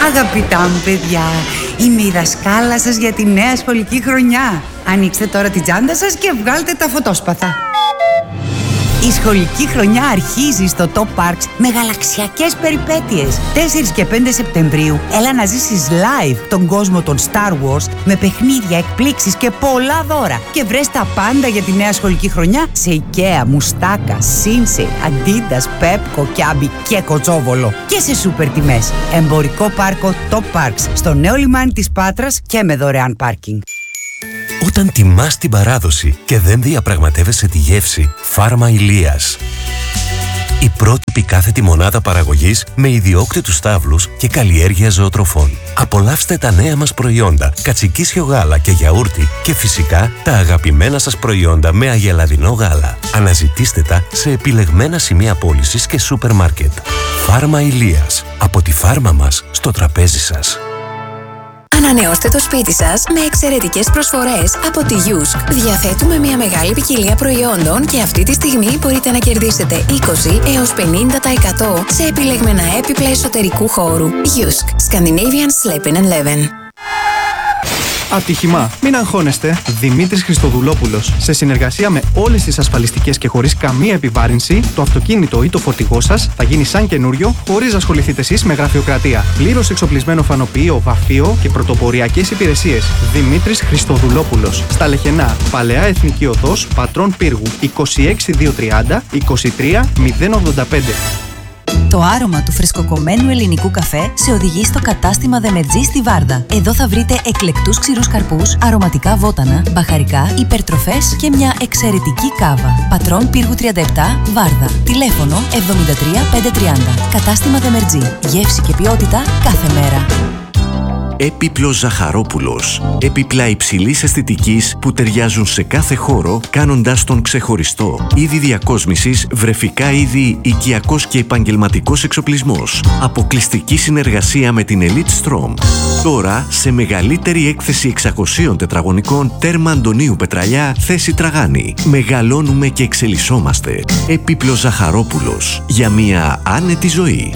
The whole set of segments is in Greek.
Αγαπητά μου παιδιά, είμαι η δασκάλα σας για τη νέα σχολική χρονιά. Ανοίξτε τώρα την τσάντα σας και βγάλτε τα φωτόσπαθα. Η σχολική χρονιά αρχίζει στο Top Parks με γαλαξιακές περιπέτειες. 4 και 5 Σεπτεμβρίου έλα να ζήσεις live τον κόσμο των Star Wars με παιχνίδια, εκπλήξεις και πολλά δώρα. Και βρες τα πάντα για τη νέα σχολική χρονιά σε IKEA, Μουστάκα, Sinsei, Adidas, Pepco, Kiabi και Κοτσόβολο. Και σε σούπερ τιμές. Εμπορικό πάρκο Top Parks στο νέο λιμάνι της Πάτρας και με δωρεάν πάρκινγκ. Όταν τιμάς την παράδοση και δεν διαπραγματεύεσαι τη γεύση, Φάρμα Ηλίας. Η πρότυπη κάθετη μονάδα παραγωγής με ιδιόκτητους στάβλους και καλλιέργεια ζωοτροφών. Απολαύστε τα νέα μας προϊόντα, κατσικίσιο γάλα και γιαούρτι και φυσικά τα αγαπημένα σας προϊόντα με αγελαδινό γάλα. Αναζητήστε τα σε επιλεγμένα σημεία πώλησης και σούπερ μάρκετ. Φάρμα Ηλίας. Από τη φάρμα μας στο τραπέζι σας. Ανανεώστε το σπίτι σας με εξαιρετικές προσφορές από τη Yusk. Διαθέτουμε μια μεγάλη ποικιλία προϊόντων και αυτή τη στιγμή μπορείτε να κερδίσετε 20 έως 50% σε επιλεγμένα έπιπλα εσωτερικού χώρου. Yusk. Scandinavian Sleeping and Living. Ατύχημα. Μην αγχώνεστε. Δημήτρης Χριστοδουλόπουλος. Σε συνεργασία με όλες τις ασφαλιστικές και χωρίς καμία επιβάρυνση, το αυτοκίνητο ή το φορτηγό σας θα γίνει σαν καινούριο, χωρίς να ασχοληθείτε εσείς με γραφειοκρατία. Πλήρως εξοπλισμένο φανοποιείο, βαφείο και πρωτοποριακές υπηρεσίες. Δημήτρης Χριστοδουλόπουλος. Στα Λεχενά, Παλαιά Εθνική Οδός, Πατρών Πύργου. 26230 23085. Το άρωμα του φρεσκοκομμένου ελληνικού καφέ σε οδηγεί στο κατάστημα Δεμετζή στη Βάρδα. Εδώ θα βρείτε εκλεκτούς ξηρούς καρπούς, αρωματικά βότανα, μπαχαρικά, υπερτροφές και μια εξαιρετική κάβα. Πατρών Πύργου 37, Βάρδα. Τηλέφωνο 73530. Κατάστημα Δεμετζή. Γεύση και ποιότητα κάθε μέρα. Έπιπλος Ζαχαρόπουλος. Έπιπλα υψηλής αισθητικής που ταιριάζουν σε κάθε χώρο, κάνοντάς τον ξεχωριστό. Είδη διακόσμησης, βρεφικά είδη, οικιακός και επαγγελματικός εξοπλισμός. Αποκλειστική συνεργασία με την Elite Strom. Τώρα σε μεγαλύτερη έκθεση 600 τετραγωνικών, τέρμα Αντωνίου Πετραλιά, θέση Τραγάνη. Μεγαλώνουμε και εξελισσόμαστε. Έπιπλος Ζαχαρόπουλος. Για μια άνετη ζωή.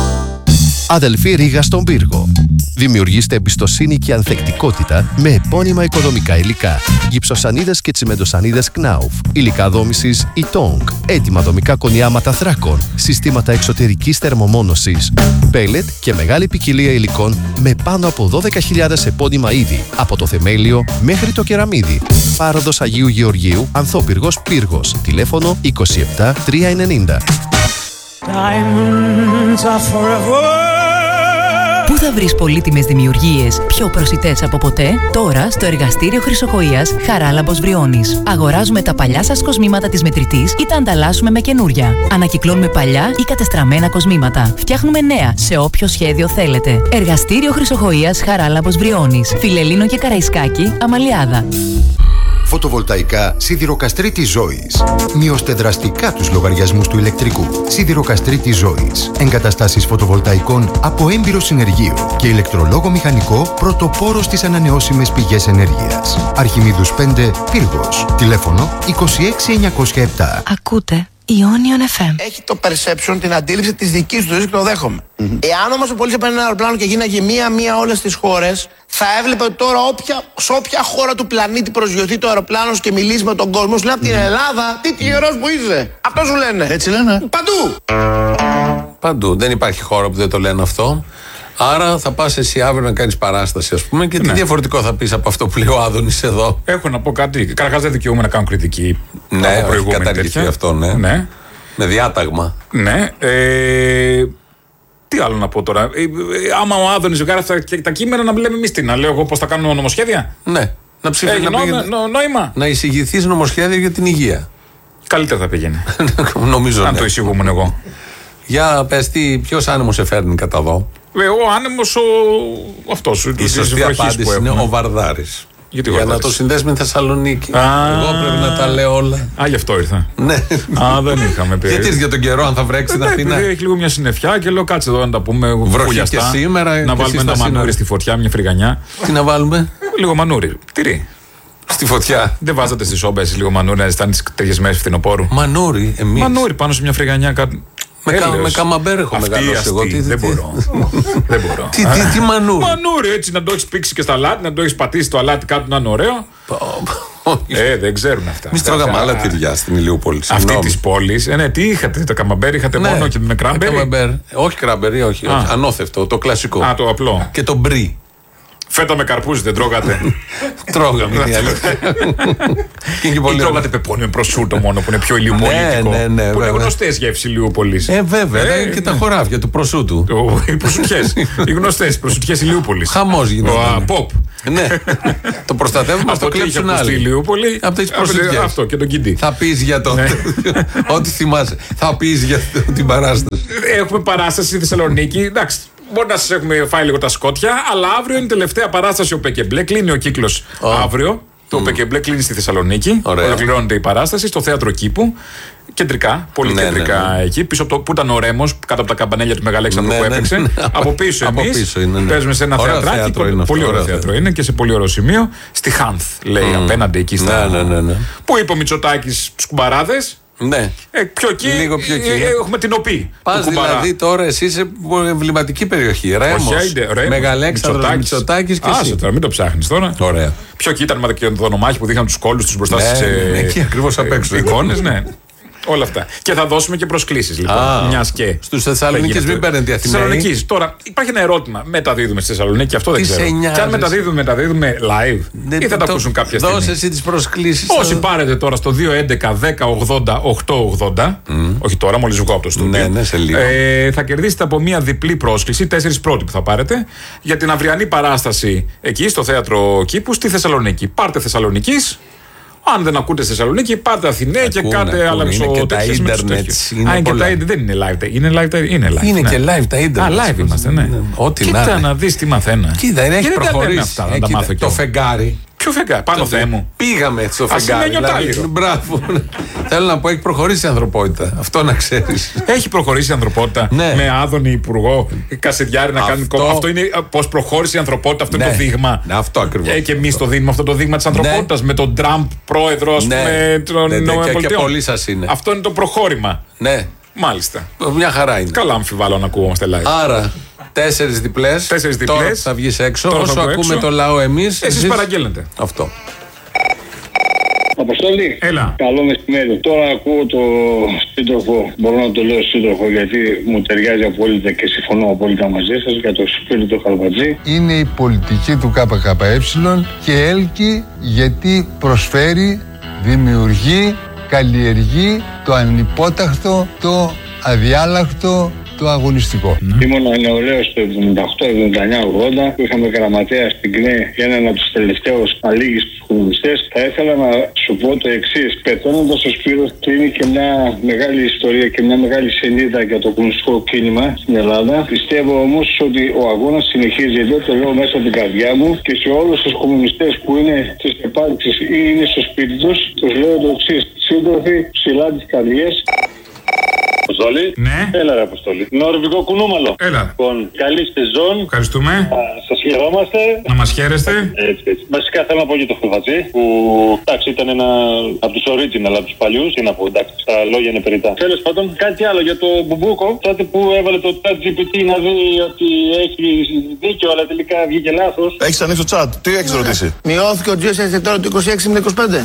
Αδελφή Ρήγα στον Πύργο. Δημιουργήστε εμπιστοσύνη και ανθεκτικότητα με επώνυμα οικοδομικά υλικά. Γυψοσανίδες και τσιμεντοσανίδες Knauf. Υλικά δόμησης Itong. Έτοιμα δομικά κονιάματα θράκων. Συστήματα εξωτερικής θερμομόνωσης. Πέλετ και μεγάλη ποικιλία υλικών με πάνω από 12.000 επώνυμα είδη. Από το θεμέλιο μέχρι το κεραμίδι. Πάροδος Αγίου Γεωργίου, Ανθόπυργος Πύργος. Τηλέφωνο 27 390. Πού θα βρεις πολύτιμες δημιουργίες πιο προσιτές από ποτέ? Τώρα στο εργαστήριο Χρυσοκοΐας Χαράλαμπος Βριώνης. Αγοράζουμε τα παλιά σας κοσμήματα της μετρητής ή τα ανταλλάσσουμε με καινούρια. Ανακυκλώνουμε παλιά ή κατεστραμμένα κοσμήματα. Φτιάχνουμε νέα σε όποιο σχέδιο θέλετε. Εργαστήριο Χρυσοκοΐας Χαράλαμπος Βριώνης. Φιλελλήνο και Καραϊσκάκη, Αμαλιάδα. Φωτοβολταϊκά Σιδηροκαστρίτης Ζώης. Μειώστε δραστικά τους λογαριασμούς του ηλεκτρικού. Σιδηροκαστρίτης Ζώης. Εγκαταστάσεις φωτοβολταϊκών από έμπειρο συνεργείο και ηλεκτρολόγο μηχανικό πρωτοπόρο στις ανανεώσιμες πηγές ενέργειας. Αρχιμίδους 5, Πύργος. Τηλέφωνο 26907. Ακούτε Ionion FM. Έχει το perception, την αντίληψη της δικής του ζωής και το δέχομαι. Εάν όμως ο πολίτης έπαιρνε ένα αεροπλάνο και γίναγε μία-μία όλες τις χώρες, θα έβλεπε ότι τώρα σε όποια χώρα του πλανήτη προσγειωθεί το αεροπλάνο και μιλήσει με τον κόσμο, σου λέει από την Ελλάδα, τι τυχερός που είσαι. Αυτό σου λένε. Έτσι λένε. Παντού. Παντού. Δεν υπάρχει χώρα που δεν το λένε αυτό. Άρα θα πας εσύ αύριο να κάνεις παράσταση, ας πούμε, και τι διαφορετικό θα πεις από αυτό που λέει ο Άδωνης εδώ? Έχω να πω κάτι. Καταρχάς δεν δικαιούμαι να κάνω κριτική. Ναι, έχει καταργηθεί αυτό, ναι. Με διάταγμα. Ναι. Τι άλλο να πω τώρα. Άμα ο Άδωνης γράφει τα κείμενα, να λέμε εμείς τι, να λέω εγώ πώς θα κάνουμε νομοσχέδια. Ναι. Να ψηφίσει. Νόημα. Να εισηγηθείς νομοσχέδια για την υγεία. Καλύτερα θα πήγαινε. Νομίζω. Αν το εισηγούμουν εγώ. Για πες τι, ποιος άνεμος σε φέρνει κατά εδώ? Ο άνεμος αυτός. Η σωστή απάντηση είναι ο Βαρδάρης. Για να το συνδέσει με Θεσσαλονίκη. Εγώ πρέπει να τα λέω όλα. Γι' αυτό ήρθα. Ναι. Δεν είχαμε πει. Γιατί ήρθε για τον καιρό, αν θα βρέξει την Αθήνα? Έχει λίγο μια συννεφιά και λέω κάτσε εδώ να τα πούμε. Βροχή και σήμερα. Να βάλουμε ένα μανούρι στη φωτιά, μια φρυγανιά. Τι να βάλουμε? Λίγο μανούρι. Τυρί. Στη φωτιά. Δεν βάζατε στη σόμπα εσύ λίγο μανούρι να αισθάνεσαι ταιριασμένοι φθινοπόρου? Μανούρι, εμείς. Μανούρι πάνω σε μια φρυγανιά. Με καμαμπέρ έχω μεγαλώσει εγώ. Δεν μπορώ. Τι μανούρι. Μανούρι, έτσι να το έχει πήξει και στα αλάτι, να το έχει πατήσει το αλάτι κάτω να είναι ωραίο. Δεν ξέρουν αυτά. Εμείς τρώγαμε άλλα τυριά στην Ηλιούπολη. Αυτή τη πόλη. Τι είχατε, το καμαμπέρ είχατε μόνο και με κράμπερι. Όχι κράμπερι, όχι. Ανώθευτο, το κλασικό. Το απλό. Και το μπρι. Φέτα με καρπούζι δεν τρώγατε? Τρώγαμε. Ή τρώγατε πεπόνι με προσούτο μόνο που είναι πιο ηλιοπολιτικό? Που είναι γνωστές γεύσεις Ηλιούπολης. Βέβαια, και τα χωράφια του προσούτου. Οι προσουτιές. Οι γνωστές προσουτιές Ηλιούπολης. Χαμός γίνεται. Pop. Ναι. Το προστατεύουμε, αυτό κλέψουν άλλοι. Στη Ηλιούπολη. Από τις προσουτιές. Αυτό και τον κιντή. Θα πεις για το. Ό,τι θυμάσαι. Θα πεις για την παράσταση. Έχουμε παράσταση στη Θεσσαλονίκη. Εντάξει. Μπορεί να σας έχουμε φάει λίγο τα σκότια, αλλά αύριο είναι η τελευταία παράσταση ο Πεκεμπλέ. Κλείνει ο κύκλος αύριο. Το Πεκεμπλέ κλείνει στη Θεσσαλονίκη. Ολοκληρώνεται η παράσταση στο θέατρο Κήπου. Κεντρικά, πολύ κεντρικά εκεί. Πίσω από το που ήταν ο Ρέμος, κάτω από τα καμπανέλια του Μεγαλέξανδρου που έπαιξε. Από πίσω εμείς παίζουμε σε ένα θεατράκι. Πολύ ωραίο θέατρο είναι και σε πολύ ωραίο σημείο. Στη Χάνθ, λέει, απέναντι εκεί στα. Που είπε ο Μητσοτάκης στους κουμπαράδες. Ναι. Λίγο πιο εκεί. Έχουμε την ΟΠΗ. Πας δηλαδή τώρα εσύ σε εμβληματική περιοχή. Ρέμος, Μεγαλέξανδρος, Μητσοτάκης και εσύ. Τώρα μην το ψάχνεις τώρα. Ωραία. Πιο εκεί ήταν με το ονομάχη που δείχναν τους κόλλους τους μπροστά στις εκεί ακριβώς απ' έξω. Εικόνες, ναι. Όλα αυτά. Και θα δώσουμε και προσκλήσεις λοιπόν. Μιας και. Στους Θεσσαλονίκης μην παίρνετε οι Αθηναίοι. Θεσσαλονίκης. Τώρα υπάρχει ένα ερώτημα. Μεταδίδουμε στη Θεσσαλονίκη, αυτό δεν ξέρω. Και αν μεταδίδουμε live ή θα τα ακούσουν κάποια στιγμή? Δώσε εσύ τις προσκλήσεις. Όσοι πάρετε τώρα στο 211 1080 880, όχι τώρα, μόλις βγω από το στούντιο, θα κερδίσετε από μια διπλή πρόσκληση, 4 πρώτοι που θα πάρετε, για την αυριανή παράσταση εκεί στο θέατρο Κήπου στη Θεσσαλονίκη. Πάρτε Θεσσαλονικής. Αν δεν ακούτε στη Θεσσαλονίκη, πάτε Αθηναία και κάντε άλλα μισοτέξεις με τους τέτοιους. Δεν είναι live. Είναι live. Είναι και live τα ίντερνετ. Live είμαστε, ναι. Ό,τι κοίτα να δεις τι μαθαίνα. Κοίτα, έχει προχωρήσει. Το φεγγάρι. Ποιο φεγγάρι? Πάνω Θεέ μου. Πήγαμε στο φεγγάρι. Μπράβο. Θέλω να πω, έχει προχωρήσει η ανθρωπότητα. Αυτό να ξέρεις. Έχει προχωρήσει η ανθρωπότητα με Άδωνη υπουργό Κασιδιάρη να κάνει κόμμα. Αυτό είναι πώς προχώρησε η ανθρωπότητα. Αυτό είναι το δείγμα. Αυτό ακριβώς. Και εμείς το δίνουμε αυτό το δείγμα της ανθρωπότητας με τον Τραμπ πρόεδρο, ας πούμε, των ΗΠΑ. Και πολλοί σας είναι. Αυτό είναι το προχώρημα. Ναι. Μάλιστα. Μια χαρά είναι. Καλά αμφιβάλλω να ακούγόμαστε live. Άρα 4 διπλές. Τώρα θα βγεις έξω. Όσο ακούμε το λαό εμείς. Εσείς παραγγέλνετε. Αυτό. Αποστολή. Έλα. Καλό μεσημέρι. Τώρα ακούω το σύντροφο, μπορώ να το λέω σύντροφο γιατί μου ταιριάζει απόλυτα και συμφωνώ απόλυτα μαζί σας, για το Σπύριτο Χαρβατζή. Είναι η πολιτική του ΚΚΕ και έλκει γιατί προσφέρει, δημιουργεί, καλλιεργεί το ανυπόταχτο, το αδιάλακτο, το αγωνιστικό. Ήμουν νεολαίος το 78, 79, 80 που είχαμε γραμματέα στην ΚΝΕ για έναν από τους τελευταίους αλήγιστους κομμουνιστές. Θα ήθελα να σου πω το εξής. Πετώνοντας ο Σπύρος, κλείνει και μια μεγάλη ιστορία και μια μεγάλη σελίδα για το κομμουνιστικό κίνημα στην Ελλάδα. Πιστεύω όμως ότι ο αγώνας συνεχίζεται, το λέω μέσα από την καρδιά μου, και σε όλους τους κομμουνιστές που είναι στις επάρξεις ή είναι στο σπίτι τους, τους λέω το εξής. Σύντροφοι, ψηλά τις καρδιές. Αποστολή. Ναι. Έλα, ρε Αποστολή. Νορβηγό κουνούμαλο. Έλα. Λοιπόν, καλή σεζόν. Ευχαριστούμε. Σας χαιρόμαστε. Να μας χαίρεστε. Έτσι. Βασικά θέλω να πω για το Χαρβατζή, που εντάξει ήταν ένα από τους original, από τους παλιούς. Τι να πω, εντάξει, τα λόγια είναι περιττά. Τέλος πάντων, κάτι άλλο για το Μπουμπούκο. Τότε που έβαλε το ChatGPT να δει ότι έχει δίκιο, αλλά τελικά βγήκε λάθος. Έχεις ανοίξει το chat. Τι έχεις ρωτήσει? Μειώθηκε ο GSS τώρα το 26 με 25.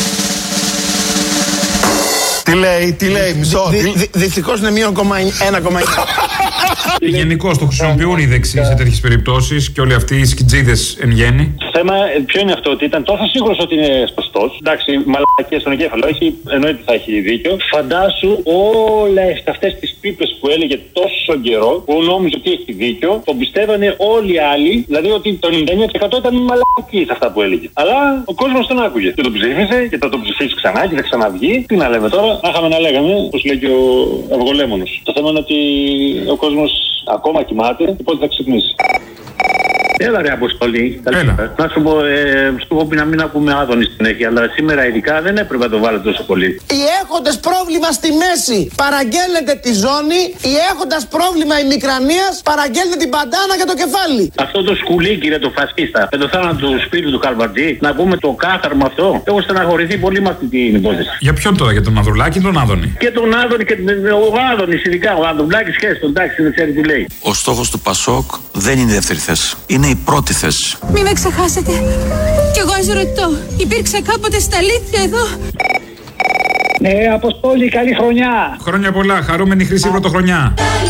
Τι λέει, μισό. Δυστυχώς είναι μείον 1,9. Γενικώς το χρησιμοποιούν οι δεξιοί σε τέτοιες περιπτώσεις και όλοι αυτοί οι σκιτζίδες εν γέννη. Το θέμα ποιο είναι αυτό, ότι ήταν τόσο σίγουρος ότι είναι σωστός. Εντάξει, μαλακία στον εγκέφαλο, εννοείται θα έχει δίκιο. Φαντάσου όλες αυτές τις πίπες που έλεγε τόσο καιρό, που νόμιζε ότι έχει δίκιο, τον πιστεύανε όλοι οι άλλοι, δηλαδή ότι το 99% ήταν μαλακίες αυτά που έλεγε. Αλλά ο κόσμος τον άκουγε. Και τον ψήφισε και θα τον ψηφίσει ξανά και θα ξαναβγεί. Τι να λέμε τώρα, να είχαμε να λέγαμε, όπως λέει και ο Αυγολέμονος. Το θέμα είναι ότι ο κόσμος ακόμα κοιμάται και πότε θα ξυπνήσει. Έλα ρε Αποστολή. Έλα. Να σου πω, σου πω να μην ακούμε Άδωνη συνέχεια, αλλά σήμερα ειδικά δεν έπρεπε να το βάλετε τόσο πολύ. Οι έχοντες πρόβλημα στη μέση παραγγέλνετε τη ζώνη, οι έχοντας πρόβλημα ημικρανίας παραγγέλνετε την παντάνα και το κεφάλι. Αυτό το σκουλίκι ρε το φασίστα, με το θάνατο του σπίτι του Χαρβαρτζή, να πούμε το κάθαρμα αυτό. Έχω στεναχωρηθεί πολύ με αυτή την υπόθεση. Για ποιον τώρα, για τον Ανδρουλάκη ή τον Άδωνη? Και τον Άδωνη και ο Άδωνης ειδικά. Ο Ανδρουλάκης σχέση τον τάξη, δεν ξέρει τι λέει. Ο στόχος του Πασόκ δεν είναι η δεύτερη θέση. Είναι η πρώτη θέση. Μη με ξεχάσετε. Κι εγώ ας ρωτώ, υπήρξε κάποτε στα αλήθεια εδώ? Αποστόλη, καλή χρονιά. Χρόνια πολλά, χαρούμενη χρυσή πρωτοχρονιά.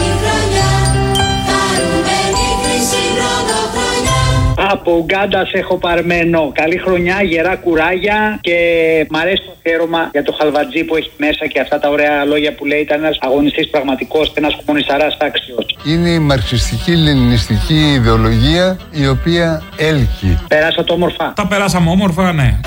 Από Ουγκάντα έχω παρμένο. Καλή χρονιά, γερά κουράγια και μ' αρέσει το αφιέρωμα για το Χαλβατζή που έχει μέσα και αυτά τα ωραία λόγια που λέει. Ήταν ένας αγωνιστής πραγματικός, ένας κομμουνισταράς άξιος. Είναι η μαρξιστική-λενινιστική ιδεολογία η οποία έλκει. Περάσατε όμορφα. Τα περάσαμε όμορφα, ναι.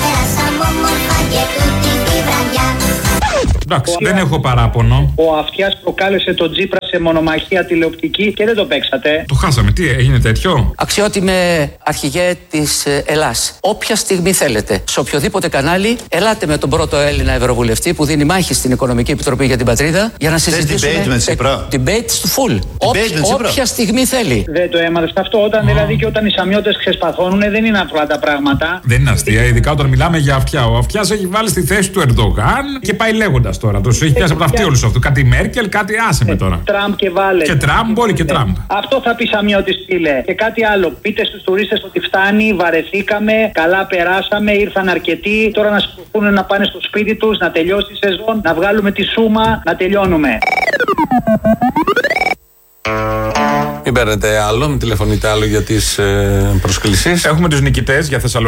Εντάξει, δεν έχω παράπονο. Ο Αυτιάς προκάλεσε τον Τσίπρα σε μονομαχία τηλεοπτική και δεν το παίξατε. Το χάσαμε, τι έγινε τέτοιο? Αξιότιμε αρχηγέ της Ελλάς, όποια στιγμή θέλετε, σε οποιοδήποτε κανάλι, ελάτε με τον πρώτο Έλληνα Ευρωβουλευτή που δίνει μάχη στην Οικονομική Επιτροπή για την Πατρίδα για να συζητήσουμε. Debate με Τσίπρα. Debate στο full. Όποια στιγμή θέλει. Δεν το έμαθες αυτό. Όταν δηλαδή και όταν οι σαμιώτες ξεσπαθώνουν, δεν είναι απλά τα πράγματα. Δεν είναι αστεία, ειδικά όταν μιλάμε για Αυτιά. Ο Αυτιάς έχει βάλει στη θέση του Ερντογάν και πάει λέγοντας τώρα. Του έχει πιάσει από τα αυτιά όλους αυτού. Κάτι Μέρκελ, κάτι άσε με τώρα. Τραμπ και βάλε. Και Τραμπ, όλοι και Τραμπ. Αυτό θα πει σαμιώτης, φίλε. Και κάτι άλλο. Πείτε στους τουρίστες ότι φτάνει, βαρεθήκαμε, καλά περάσαμε, ήρθαν αρκετοί. Τώρα να σηκωθούν να πάνε στο σπίτι τους, να τελειώσει η σεζόν, να βγάλουμε τη σούμα, να τελειώνουμε. Μην παίρνετε άλλο, μην τηλεφωνείτε άλλο για τις προσκλήσεις. Έχουμε τους νικητές για Θεσσαλονίκη.